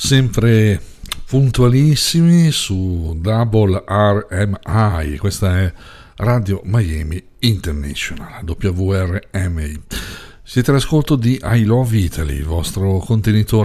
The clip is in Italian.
sempre puntualissimi su Double RMI. Questa è Radio Miami International, WRMI. Siete all'ascolto di I Love Italy, il vostro contenitore